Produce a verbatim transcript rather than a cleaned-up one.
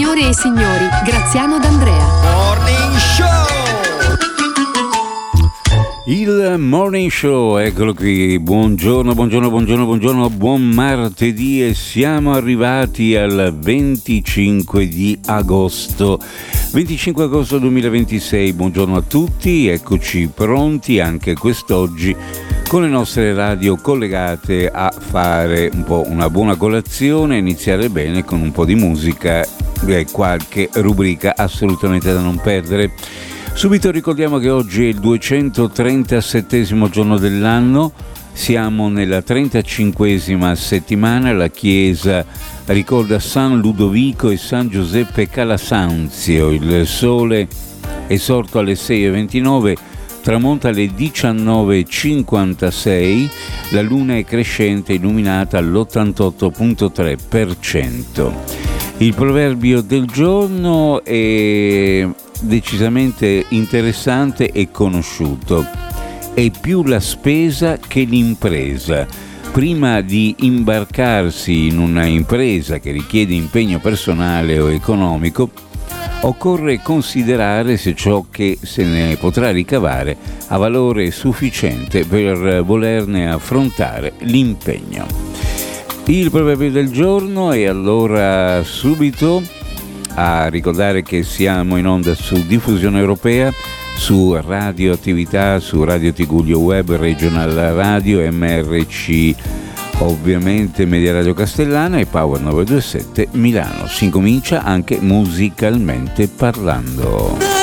Signore e signori, Graziano D'Andrea. Morning Show! Il Morning Show, eccolo qui, buongiorno, buongiorno, buongiorno, buongiorno, buon martedì e siamo arrivati al venticinque di agosto, venticinque agosto duemilaventisei, buongiorno a tutti, eccoci pronti anche quest'oggi con le nostre radio collegate a fare un po' una buona colazione, iniziare bene con un po' di musica e qualche rubrica assolutamente da non perdere. Subito ricordiamo che oggi è il duecentotrentaseiesimo giorno dell'anno, siamo nella trentacinquesima settimana, la Chiesa ricorda San Ludovico e San Giuseppe Calasanzio, il sole è sorto alle sei e ventinove, tramonta alle diciannove e cinquantasei, la luna è crescente illuminata all'ottantotto virgola tre per cento. Il proverbio del giorno è decisamente interessante e conosciuto. È più la spesa che l'impresa. Prima di imbarcarsi in una impresa che richiede impegno personale o economico, occorre considerare se ciò che se ne potrà ricavare ha valore sufficiente per volerne affrontare l'impegno. Il proverbio del giorno è allora subito a ricordare che siamo in onda su Diffusione Europea, su Radioattività, su Radio Tigullio Web, Regional Radio, M R C, ovviamente Media Radio Castellana e Power nove due sette Milano. Si incomincia anche musicalmente parlando.